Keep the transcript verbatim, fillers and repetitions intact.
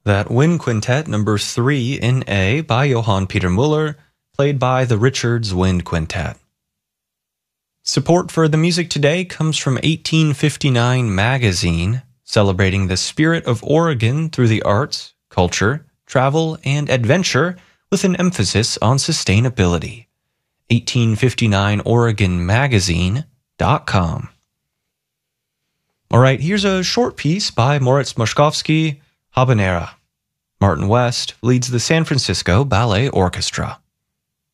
That Wind Quintet, number three in A by Johann Peter Müller, played by the Richards Wind Quintet. Support for the music today comes from eighteen fifty-nine Magazine, celebrating the spirit of Oregon through the arts, culture, travel, and adventure with an emphasis on sustainability. eighteen fifty-nine Oregon Magazine dot com. All right, here's a short piece by Moritz Moszkowski, Habanera. Martin West leads the San Francisco Ballet Orchestra.